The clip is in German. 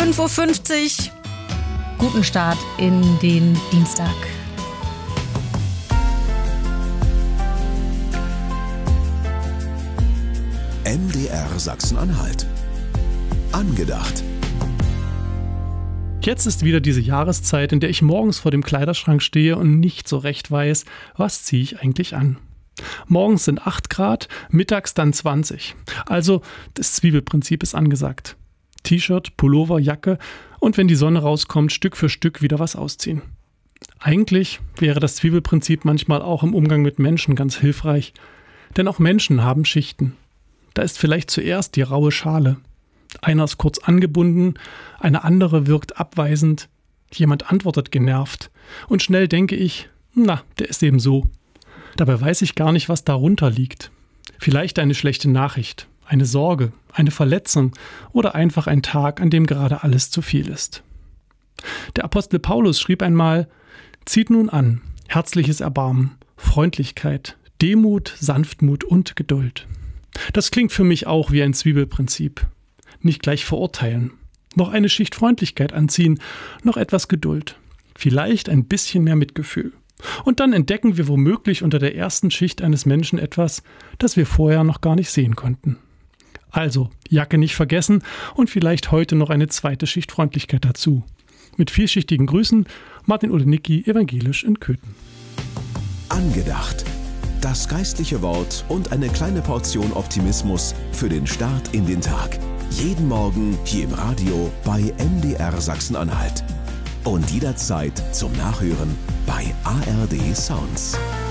5:50 Uhr. Guten Start in den Dienstag. MDR Sachsen-Anhalt. Angedacht. Jetzt ist wieder diese Jahreszeit, in der ich morgens vor dem Kleiderschrank stehe und nicht so recht weiß, was ziehe ich eigentlich an. Morgens sind 8 Grad, mittags dann 20. Also das Zwiebelprinzip ist angesagt. T-Shirt, Pullover, Jacke und wenn die Sonne rauskommt, Stück für Stück wieder was ausziehen. Eigentlich wäre das Zwiebelprinzip manchmal auch im Umgang mit Menschen ganz hilfreich. Denn auch Menschen haben Schichten. Da ist vielleicht zuerst die raue Schale. Einer ist kurz angebunden, eine andere wirkt abweisend, jemand antwortet genervt. Und schnell denke ich, na, der ist eben so. Dabei weiß ich gar nicht, was darunter liegt. Vielleicht eine schlechte Nachricht, eine Sorge, eine Verletzung oder einfach ein Tag, an dem gerade alles zu viel ist. Der Apostel Paulus schrieb einmal: Zieht nun an, herzliches Erbarmen, Freundlichkeit, Demut, Sanftmut und Geduld. Das klingt für mich auch wie ein Zwiebelprinzip. Nicht gleich verurteilen, noch eine Schicht Freundlichkeit anziehen, noch etwas Geduld, vielleicht ein bisschen mehr Mitgefühl. Und dann entdecken wir womöglich unter der ersten Schicht eines Menschen etwas, das wir vorher noch gar nicht sehen konnten. Also, Jacke nicht vergessen und vielleicht heute noch eine zweite Schicht Freundlichkeit dazu. Mit vielschichtigen Grüßen, Martin Olenicki, evangelisch in Köthen. Angedacht. Das geistliche Wort und eine kleine Portion Optimismus für den Start in den Tag. Jeden Morgen hier im Radio bei MDR Sachsen-Anhalt. Und jederzeit zum Nachhören bei ARD Sounds.